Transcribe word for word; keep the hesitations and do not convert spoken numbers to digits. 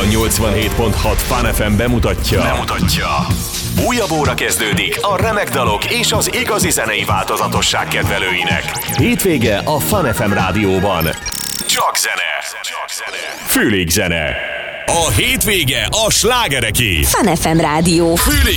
A nyolcvanhét pont hat Fun ef em bemutatja. Bemutatja. Újabb óra kezdődik a remek dalok és az igazi zenei változatosság kedvelőinek. Hétvége a Fun ef em rádióban. Csak zene. Csak zene. Fülig zene. A hétvége a slágereké. Fun ef em rádió. Fülig